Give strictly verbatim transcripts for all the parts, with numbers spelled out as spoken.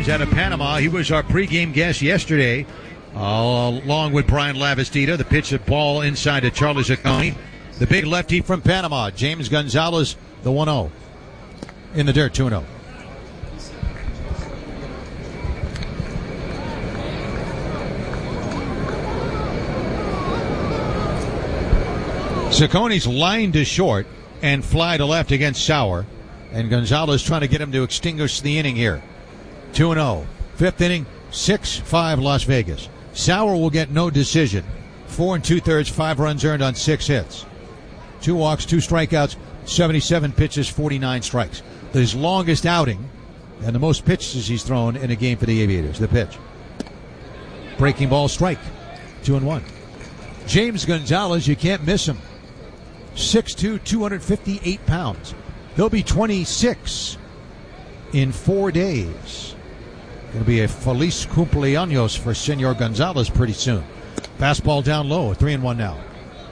He's out of Panama. He was our pregame guest yesterday, uh, along with Brian Lavastida. The pitch of ball inside to Charlie Zacconi. The big lefty from Panama, James Gonzalez, the one oh. In the dirt, two and oh. Zacconi's line to short and fly to left against Sauer. And Gonzalez trying to get him to extinguish the inning here. two and oh. Fifth inning, six five Las Vegas. Sauer will get no decision. Four and two-thirds, five runs earned on six hits. Two walks, two strikeouts, seventy-seven pitches, forty-nine strikes. His longest outing and the most pitches he's thrown in a game for the Aviators. The pitch. Breaking ball, strike. Two and one. James Gonzalez, you can't miss him. six two, two hundred fifty-eight pounds. He'll be twenty-six in four days. Going to be a Feliz Cumpleaños for Senor Gonzalez pretty soon. Fastball down low, three and one now.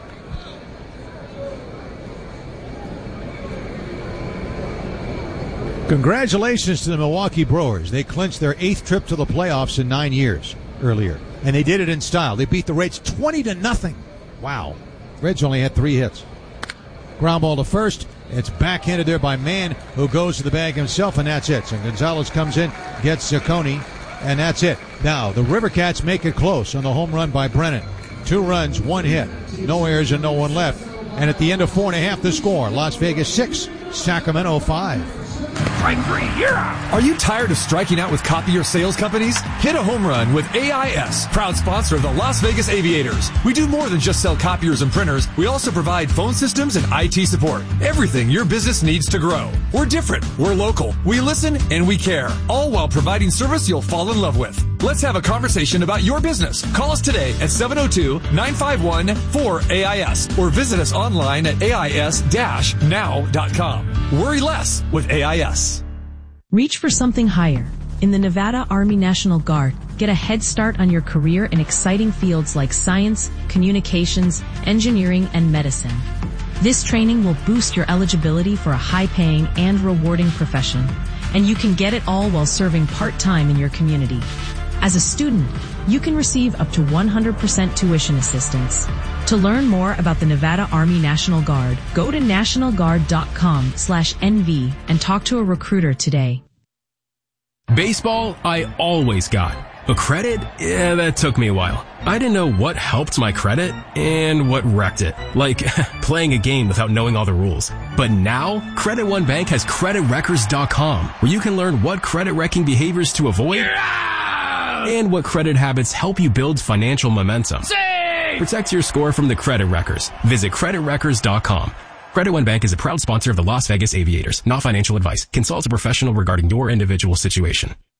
Congratulations to the Milwaukee Brewers. They clinched their eighth trip to the playoffs in nine years earlier. And they did it in style. They beat the Reds twenty to nothing. Wow. Reds only had three hits. Ground ball to first. It's backhanded there by Mann, who goes to the bag himself, and that's it. So Gonzalez comes in, gets Zacconi, and that's it. Now, the Rivercats make it close on the home run by Brennan. Two runs, one hit, no errors, and no one left. And at the end of four and a half, the score. Las Vegas six, Sacramento five. Strike three, you're out. Are you tired of striking out with copier sales companies? Hit a home run with A I S, proud sponsor of the Las Vegas Aviators. We do more than just sell copiers and printers. We also provide phone systems and I T support. Everything your business needs to grow. We're different. We're local. We listen and we care. All while providing service you'll fall in love with. Let's have a conversation about your business. Call us today at seven oh two, nine five one, four A I S or visit us online at A I S dash now dot com. Worry less with A I S. Reach for something higher. In the Nevada Army National Guard, get a head start on your career in exciting fields like science, communications, engineering, and medicine. This training will boost your eligibility for a high-paying and rewarding profession, and you can get it all while serving part-time in your community. As a student, you can receive up to one hundred percent tuition assistance. To learn more about the Nevada Army National Guard, go to national guard dot com slash N V and talk to a recruiter today. Baseball, I always got. But credit, yeah, that took me a while. I didn't know what helped my credit and what wrecked it. Like playing a game without knowing all the rules. But now, Credit One Bank has credit wreckers dot com, where you can learn what credit wrecking behaviors to avoid and what credit habits help you build financial momentum. Save! Protect your score from the credit wreckers. Visit credit wreckers dot com. Credit One Bank is a proud sponsor of the Las Vegas Aviators. Not financial advice. Consult a professional regarding your individual situation.